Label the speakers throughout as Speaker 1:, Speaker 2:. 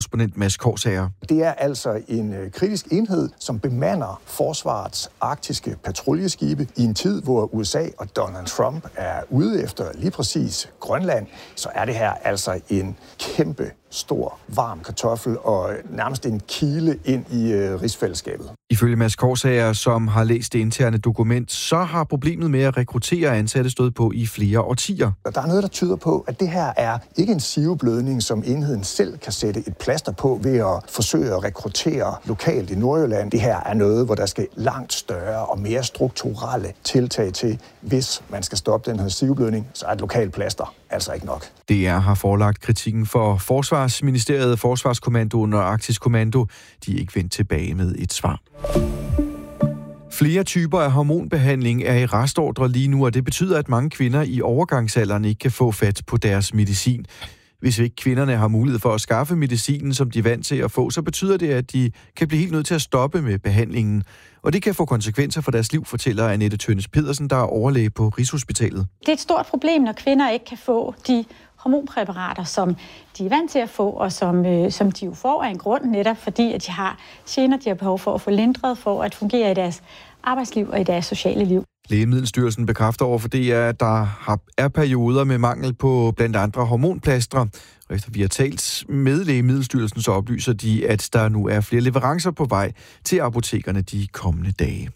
Speaker 1: korrespondent Mads Korsager.
Speaker 2: Det er altså en kritisk enhed, som bemander forsvarets arktiske patruljeskibe i en tid, hvor USA og Donald Trump er ude efter lige præcis Grønland. Så er det her altså en kæmpe stor, varm kartoffel og nærmest en kile ind i rigsfællesskabet.
Speaker 1: Ifølge Mads Korsager, som har læst det interne dokument, så har problemet med at rekruttere ansatte stået på i flere årtier.
Speaker 2: Der er noget, der tyder på, at det her er ikke en siveblødning, som enheden selv kan sætte et plaster på ved at forsøge at rekruttere lokalt i Nordjylland. Det her er noget, hvor der skal langt større og mere strukturelle tiltag til. Hvis man skal stoppe den her siveblødning, så er et lokalt plaster altså ikke nok.
Speaker 1: DR har forelagt kritikken for Forsvarsministeriet, Forsvarskommandoen og Arktisk Kommando. De er ikke vendt tilbage med et svar. Flere typer af hormonbehandling er i restordre lige nu, og det betyder, at mange kvinder i overgangsalderen ikke kan få fat på deres medicin. Hvis ikke kvinderne har mulighed for at skaffe medicinen, som de er vant til at få, så betyder det, at de kan blive helt nødt til at stoppe med behandlingen. Og det kan få konsekvenser for deres liv, fortæller Annette Tønnes Pedersen, der er overlæge på Rigshospitalet.
Speaker 3: Det er et stort problem, når kvinder ikke kan få de hormonpræparater, som de er vant til at få, og som de jo får af en grund, netop fordi, at de har gener, de har behov for at få lindret, for at fungere i deres arbejdsliv og i deres sociale liv.
Speaker 1: Lægemiddelstyrelsen bekræfter over for DR, at der er perioder med mangel på blandt andre hormonplastre. Og efter vi har talt med Lægemiddelstyrelsen, så oplyser de, at der nu er flere leverancer på vej til apotekerne de kommende dage.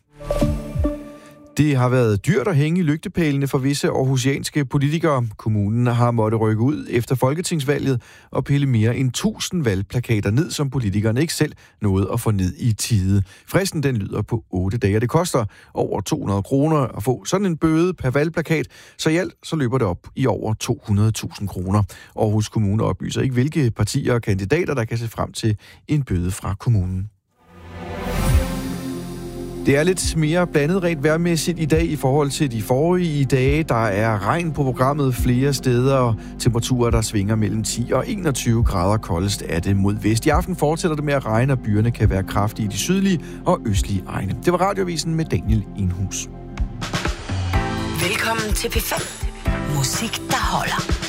Speaker 1: Det har været dyrt at hænge i lygtepælene for visse aarhusianske politikere. Kommunen har måttet rykke ud efter folketingsvalget og pille mere end 1000 valgplakater ned, som politikerne ikke selv nåede at få ned i tide. Fristen den lyder på 8 dage, og det koster over 200 kroner at få sådan en bøde per valgplakat, så i alt så løber det op i over 200.000 kroner. Aarhus Kommune oplyser ikke, hvilke partier og kandidater, der kan se frem til en bøde fra kommunen. Det er lidt mere blandet rent vejrmæssigt i dag i forhold til de forrige dage. Der er regn på programmet flere steder, og temperaturer, der svinger mellem 10 og 21 grader koldest er det mod vest. I aften fortsætter det med at regne, og byerne kan være kraftige i de sydlige og østlige egne. Det var Radioavisen med Daniel Enhus.
Speaker 4: Velkommen til P5. Musik, der holder.